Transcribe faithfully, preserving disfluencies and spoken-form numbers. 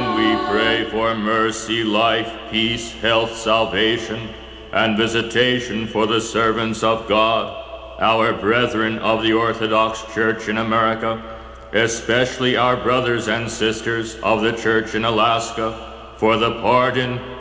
Again we pray for mercy, life, peace, health, salvation, and visitation for the servants of God, our brethren of the Orthodox Church in America, especially our brothers and sisters of the Church in Alaska, for the pardon,